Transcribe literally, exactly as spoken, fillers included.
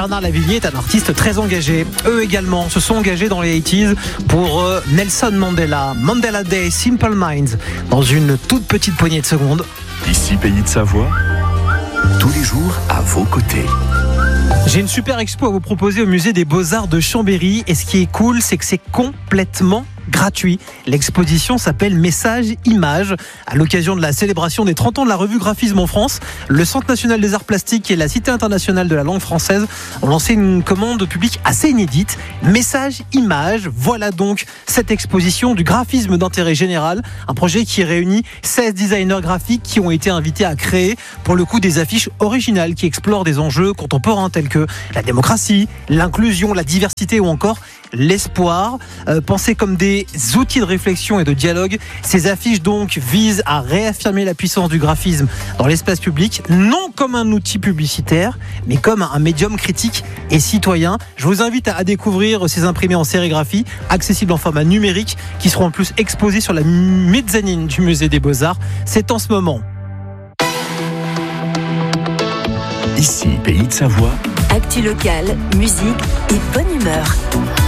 Bernard Lavilliers est un artiste très engagé. Eux également se sont engagés dans les quatre-vingt-dix pour euh, Nelson Mandela. Mandela Day, Simple Minds, dans une toute petite poignée de secondes. Ici, Pays de Savoie, tous les jours à vos côtés. J'ai une super expo à vous proposer au musée des Beaux-Arts de Chambéry. Et ce qui est cool, c'est que c'est complètement gratuit. L'exposition s'appelle Message Images. À l'occasion de la célébration des trente ans de la revue Graphisme en France, le Centre national des arts plastiques et la Cité internationale de la langue française ont lancé une commande publique assez inédite. Message Images. Voilà donc cette exposition du graphisme d'intérêt général. Un projet qui réunit seize designers graphiques qui ont été invités à créer, pour le coup, des affiches originales qui explorent des enjeux contemporains tels que la démocratie, l'inclusion, la diversité ou encore l'espoir. Euh, pensées comme des outils de réflexion et de dialogue, ces affiches donc visent à réaffirmer la puissance du graphisme dans l'espace public, non comme un outil publicitaire, mais comme un médium critique et citoyen. Je vous invite à découvrir ces imprimés en sérigraphie, accessibles en format numérique, qui seront en plus exposés sur la mezzanine du musée des Beaux-Arts. C'est en ce moment. Ici, Pays de Savoie. Actu locale, musique et bonne humeur.